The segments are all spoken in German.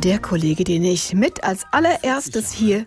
Der Kollege, den ich mit als allererstes hier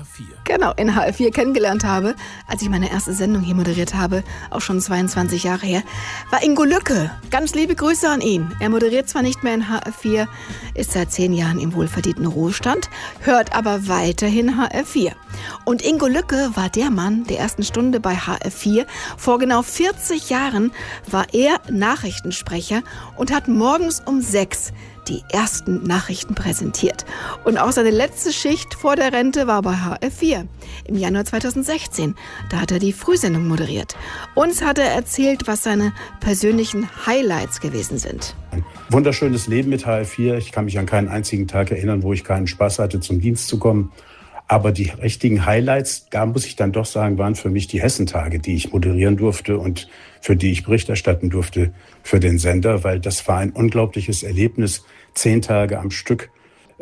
in HR4 kennengelernt habe, als ich meine erste Sendung hier moderiert habe, auch schon 22 Jahre her, war Ingo Lücke. Ganz liebe Grüße an ihn. Er moderiert zwar nicht mehr in HR4, ist seit 10 Jahren im wohlverdienten Ruhestand, hört aber weiterhin HR4. Und Ingo Lücke war der Mann der ersten Stunde bei HR4. Vor genau 40 Jahren war er Nachrichtensprecher und hat morgens um 6 die ersten Nachrichten präsentiert. Und auch seine letzte Schicht vor der Rente war bei HR4 im Januar 2016. Da hat er die Frühsendung moderiert. Uns hat er erzählt, was seine persönlichen Highlights gewesen sind. Ein wunderschönes Leben mit HR4. Ich kann mich an keinen einzigen Tag erinnern, wo ich keinen Spaß hatte, zum Dienst zu kommen. Aber die richtigen Highlights, da muss ich dann doch sagen, waren für mich die Hessentage, die ich moderieren durfte und für die ich Bericht erstatten durfte für den Sender, weil das war ein unglaubliches Erlebnis, 10 Tage am Stück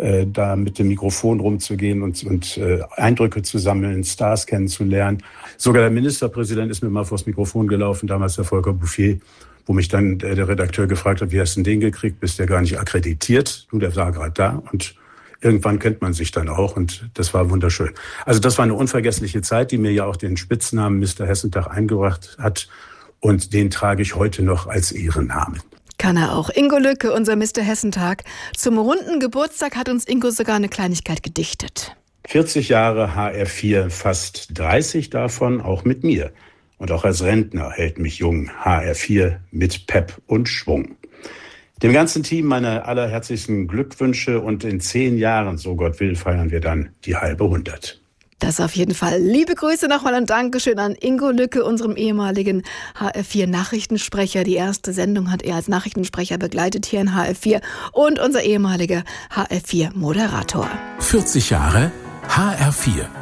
da mit dem Mikrofon rumzugehen und Eindrücke zu sammeln, Stars kennenzulernen. Sogar der Ministerpräsident ist mir mal vors Mikrofon gelaufen, damals der Volker Bouffier, wo mich dann der Redakteur gefragt hat, wie hast du den gekriegt, bist du ja gar nicht akkreditiert? Nun, der war gerade da und irgendwann kennt man sich dann auch und das war wunderschön. Also das war eine unvergessliche Zeit, die mir ja auch den Spitznamen Mr. Hessentag eingebracht hat und den trage ich heute noch als Ehrennamen. Kann er auch. Ingo Lücke, unser Mr. Hessentag. Zum runden Geburtstag hat uns Ingo sogar eine Kleinigkeit gedichtet. 40 Jahre HR4, fast 30 davon auch mit mir. Und auch als Rentner hält mich jung HR4 mit Pep und Schwung. Dem ganzen Team meine allerherzlichsten Glückwünsche und in 10 Jahren, so Gott will, feiern wir dann die halbe 100. Das auf jeden Fall. Liebe Grüße nochmal und Dankeschön an Ingo Lücke, unserem ehemaligen HR4-Nachrichtensprecher. Die erste Sendung hat er als Nachrichtensprecher begleitet hier in HR4 und unser ehemaliger HR4-Moderator. 40 Jahre HR4.